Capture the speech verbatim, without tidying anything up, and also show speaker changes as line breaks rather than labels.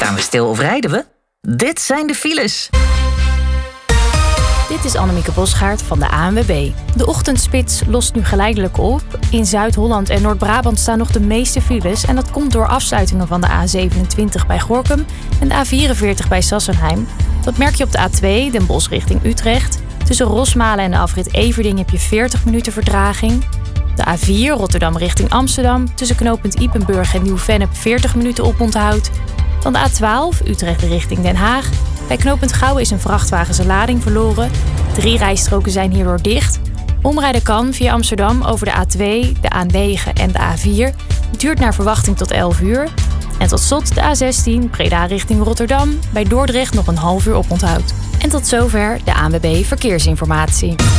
Staan we stil of rijden we? Dit zijn de files.
Dit is Annemieke Bosgaard van de A N W B. De ochtendspits lost nu geleidelijk op. In Zuid-Holland en Noord-Brabant staan nog de meeste files. En dat komt door afsluitingen van de A zevenentwintig bij Gorinchem en de A vierenveertig bij Sassenheim. Dat merk je op de A twee, Den Bosch richting Utrecht. Tussen Rosmalen en de afrit Everding heb je veertig minuten vertraging. De A vier, Rotterdam richting Amsterdam. Tussen knooppunt Ypenburg en Nieuw-Vennep veertig minuten oponthoud. Dan de A twaalf, Utrecht richting Den Haag. Bij knooppunt Gouwen is een vrachtwagen zijn lading verloren. Drie rijstroken zijn hierdoor dicht. Omrijden kan via Amsterdam over de A twee, de A negen en de A vier. Het duurt naar verwachting tot elf uur. En tot slot de A zestien, Breda richting Rotterdam. Bij Dordrecht nog een half uur oponthoud. En tot zover de A N W B Verkeersinformatie.